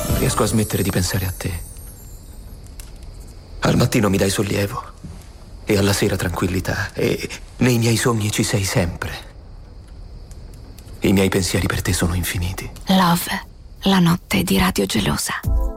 Non riesco a smettere di pensare a te. Al mattino mi dai sollievo e alla sera tranquillità, e nei miei sogni ci sei sempre. I miei pensieri per te sono infiniti. Love, la notte di Radio Gelosa.